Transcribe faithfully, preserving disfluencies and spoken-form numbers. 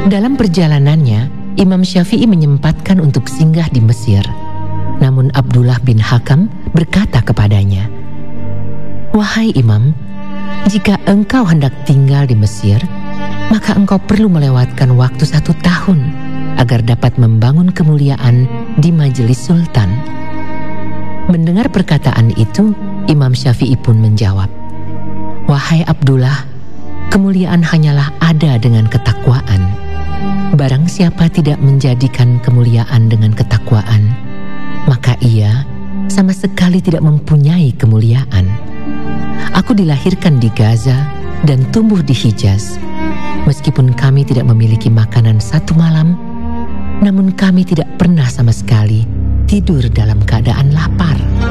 Dalam perjalanannya, Imam Syafi'i menyempatkan untuk singgah di Mesir. Namun Abdullah bin Hakam berkata kepadanya, "Wahai Imam, jika engkau hendak tinggal di Mesir, maka engkau perlu melewatkan waktu satu tahun agar dapat membangun kemuliaan di majelis sultan." Mendengar perkataan itu, Imam Syafi'i pun menjawab, "Wahai Abdullah, kemuliaan hanyalah ada dengan ketakwaan. Barang siapa tidak menjadikan kemuliaan dengan ketakwaan, maka ia sama sekali tidak mempunyai kemuliaan. Aku dilahirkan di Gaza dan tumbuh di Hijaz. Meskipun kami tidak memiliki makanan satu malam, namun kami tidak pernah sama sekali tidur dalam keadaan lapar."